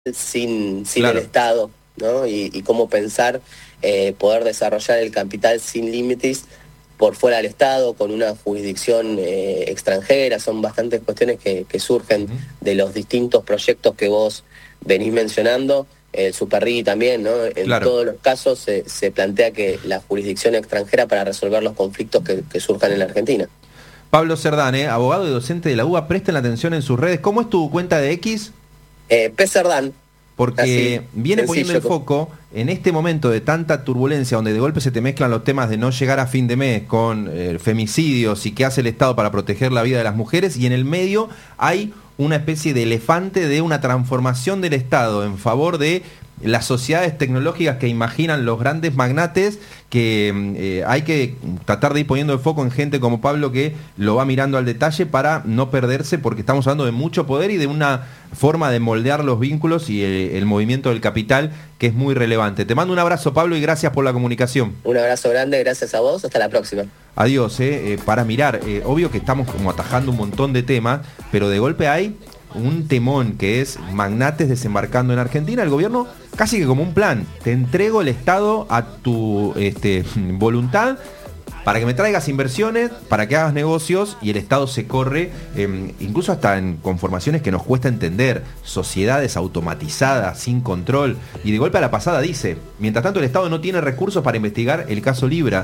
sin Claro. el Estado, ¿no? Y cómo pensar poder desarrollar el capital sin límites por fuera del Estado, con una jurisdicción extranjera. Son bastantes cuestiones que surgen de los distintos proyectos que vos venís mencionando. El Superrigi también, ¿no? En Claro. todos los casos se plantea que la jurisdicción extranjera para resolver los conflictos que surjan en la Argentina. Pablo Cerdán, abogado y docente de la UBA, presten atención en sus redes. ¿Cómo es tu cuenta de X? P. Cerdán. Porque Así, viene poniendo el sencillo. foco en este momento de tanta turbulencia, donde de golpe se te mezclan los temas de no llegar a fin de mes con femicidios y qué hace el Estado para proteger la vida de las mujeres, y en el medio hay una especie de elefante de una transformación del Estado en favor de las sociedades tecnológicas que imaginan los grandes magnates, que hay que tratar de ir poniendo el foco en gente como Pablo, que lo va mirando al detalle para no perderse, porque estamos hablando de mucho poder y de una forma de moldear los vínculos y el movimiento del capital, que es muy relevante. Te mando un abrazo, Pablo, y gracias por la comunicación. Un abrazo grande, gracias a vos, hasta la próxima. Adiós, para mirar, obvio que estamos como atajando un montón de temas, pero de golpe hay un temón que es magnates desembarcando en Argentina. El gobierno casi que como un plan: te entrego el Estado a tu voluntad para que me traigas inversiones, para que hagas negocios, y el Estado se corre, incluso hasta en conformaciones que nos cuesta entender, sociedades automatizadas, sin control, y de golpe a la pasada dice, mientras tanto el Estado no tiene recursos para investigar el caso Libra,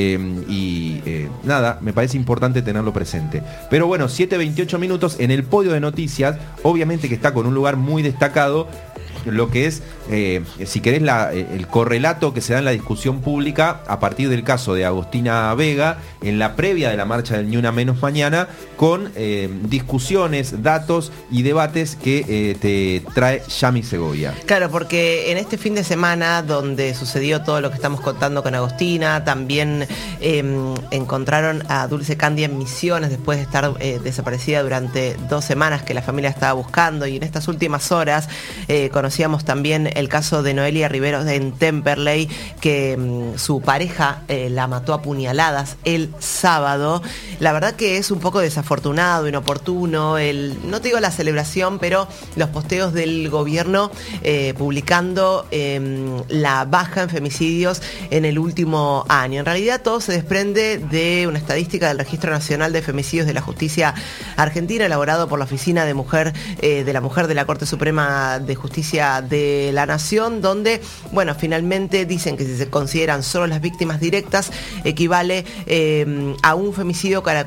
nada, me parece importante tenerlo presente. Pero bueno, 7:28 minutos en el podio de noticias, obviamente que está con un lugar muy destacado, lo que es, si querés, el correlato que se da en la discusión pública a partir del caso de Agostina Vega, en la previa de la marcha del Ni Una Menos mañana, con discusiones, datos y debates que te trae Yami Segovia. Claro, porque en este fin de semana, donde sucedió todo lo que estamos contando con Agostina, también encontraron a Dulce Candia en Misiones después de estar desaparecida durante 2 semanas, que la familia estaba buscando, y en estas últimas horas conocíamos también el caso de Noelia Rivero en Temperley, que su pareja la mató a puñaladas el sábado. La verdad que es un poco desafortunado, inoportuno, no te digo la celebración, pero los posteos del gobierno publicando la baja en femicidios en el último año. En realidad todo se desprende de una estadística del Registro Nacional de Femicidios de la Justicia Argentina, elaborado por la Oficina de la Mujer de la Corte Suprema de Justicia de la Nación, donde, bueno, finalmente dicen que si se consideran solo las víctimas directas, equivale a un femicidio cada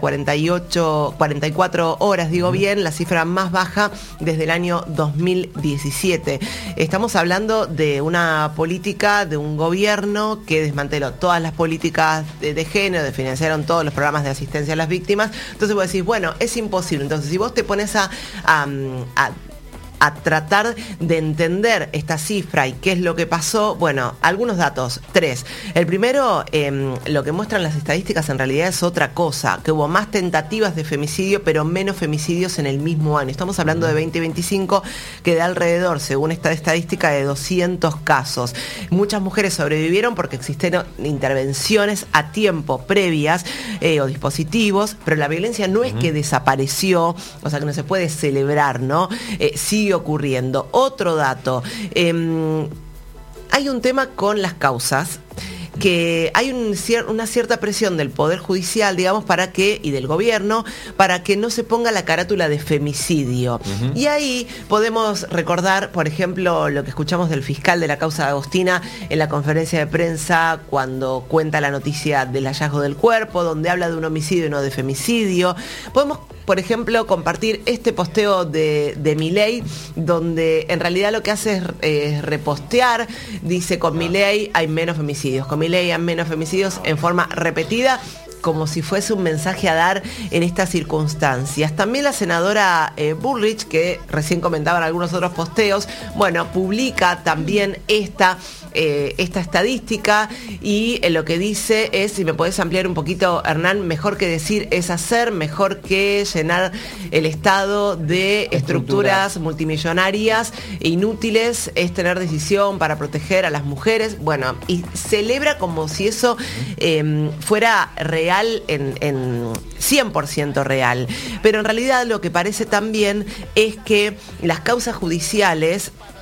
44 horas, digo bien, la cifra más baja desde el año 2017. Estamos hablando de una política, de un gobierno que desmanteló todas las políticas de género, financiaron todos los programas de asistencia a las víctimas. Entonces vos decís, bueno, es imposible. Entonces, si vos te pones a tratar de entender esta cifra y qué es lo que pasó, bueno, algunos datos, 3. El primero, lo que muestran las estadísticas en realidad es otra cosa, que hubo más tentativas de femicidio, pero menos femicidios en el mismo año. Estamos hablando de 2025, que da alrededor, según esta estadística, de 200 casos. Muchas mujeres sobrevivieron porque existieron intervenciones a tiempo previas o dispositivos, pero la violencia no es que desapareció, o sea que no se puede celebrar, ¿no? Sigue ocurriendo. Otro dato, hay un tema con las causas, que hay una cierta presión del Poder Judicial, digamos, y del gobierno, para que no se ponga la carátula de femicidio. Y ahí podemos recordar, por ejemplo, lo que escuchamos del fiscal de la causa de Agostina en la conferencia de prensa, cuando cuenta la noticia del hallazgo del cuerpo, donde habla de un homicidio y no de femicidio. Podemos, por ejemplo, compartir este posteo de Milei, donde en realidad lo que hace es repostear, dice: con Milei hay menos femicidios, con Milei hay menos femicidios, en forma repetida, como si fuese un mensaje a dar en estas circunstancias. También la senadora Bullrich, que recién comentaban algunos otros posteos, bueno, publica también esta estadística, y lo que dice es, si me podés ampliar un poquito, Hernán, mejor que decir es hacer, mejor que llenar el Estado de estructuras multimillonarias e inútiles, es tener decisión para proteger a las mujeres. Bueno, y celebra como si eso fuera real, en 100% real. Pero en realidad lo que parece también es que las causas judiciales